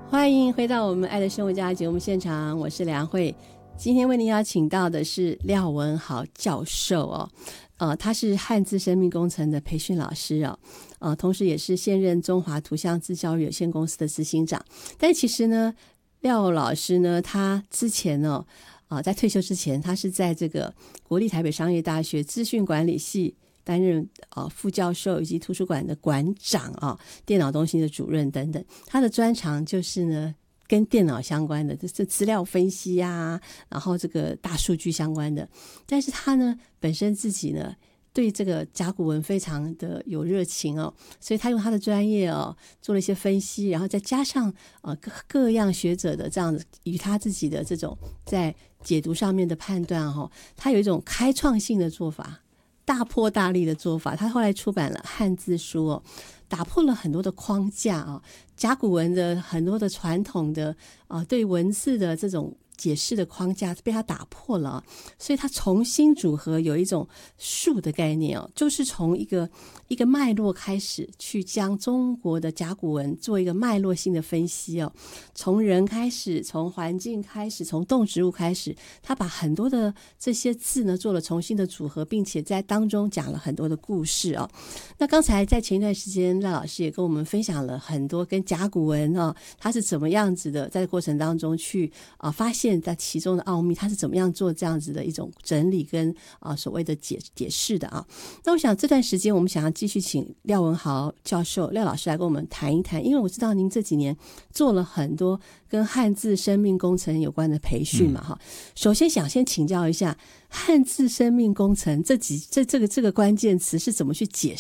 欢迎回到我们爱的生活家节目现场，我是梁慧。今天为您邀请到的是廖文豪教授他是汉字生命工程的培训老师同时也是现任中华图像字教育有限公司的执行长。但其实呢，廖老师呢，他之前在退休之前，他是在这个国立台北商业大学资讯管理系担任副教授以及图书馆的馆长电脑中心的主任等等。他的专长就是呢跟电脑相关的，这资料分析然后这个大数据相关的。但是他呢本身自己呢对这个甲骨文非常的有热情所以他用他的专业做了一些分析，然后再加上各样学者的这样子与他自己的这种在解读上面的判断他有一种开创性的做法，大破大立的做法。他后来出版了汉字书打破了很多的框架甲骨文的很多的传统的对文字的这种解释的框架被他打破了所以他重新组合，有一种树的概念就是从一个脉络开始去将中国的甲骨文做一个脉络性的分析从人开始，从环境开始，从动植物开始，他把很多的这些字呢做了重新的组合，并且在当中讲了很多的故事那刚才在前一段时间赖老师也跟我们分享了很多跟甲骨文他是怎么样子的在过程当中去发现在其中的奥秘，他是怎么样做这样子的一种整理跟所谓的解释的那我想这段时间我们想要继续请廖文豪教授廖老师来跟我们谈一谈，因为我知道您这几年做了很多跟汉字生命工程有关的培训嘛首先想先请教一下汉字生命工程这个关键词是怎么去解